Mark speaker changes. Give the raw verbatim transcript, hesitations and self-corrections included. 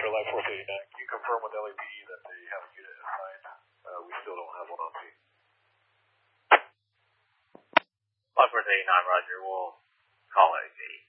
Speaker 1: for Life Force eighty-nine. Can you confirm with L A P D that they have a unit assigned? Uh, we still don't have one on scene.
Speaker 2: Life Force eighty-nine, Roger. We'll call L A P D.